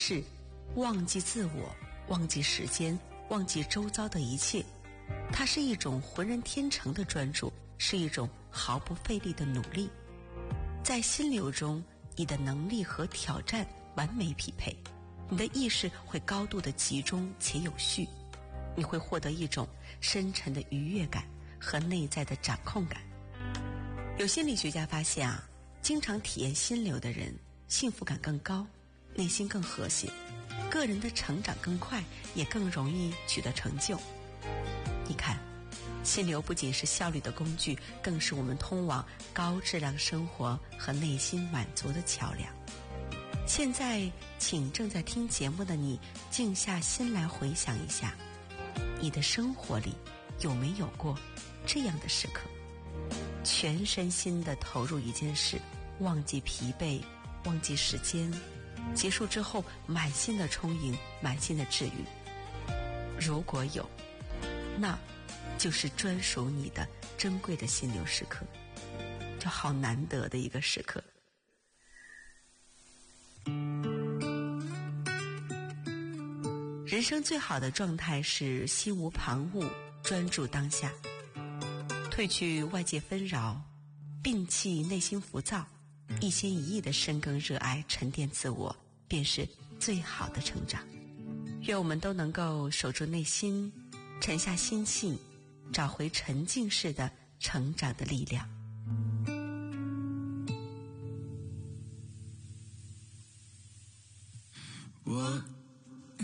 是忘记自我，忘记时间，忘记周遭的一切。它是一种浑然天成的专注，是一种毫不费力的努力。在心流中，你的能力和挑战完美匹配，你的意识会高度的集中且有序，你会获得一种深沉的愉悦感和内在的掌控感。有心理学家发现啊，经常体验心流的人，幸福感更高，内心更和谐，个人的成长更快，也更容易取得成就。你看，心流不仅是效率的工具，更是我们通往高质量生活和内心满足的桥梁。现在，请正在听节目的你，静下心来回想一下，你的生活里有没有过这样的时刻？全身心地投入一件事，忘记疲惫，忘记时间，结束之后满心的充盈，满心的治愈。如果有，那就是专属你的珍贵的心流时刻，这好难得的一个时刻。人生最好的状态是心无旁骛，专注当下，褪去外界纷扰，摒弃内心浮躁，一心一意的深耕热爱，沉淀自我，便是最好的成长。愿我们都能够守住内心，沉下心性，找回沉浸式的成长的力量。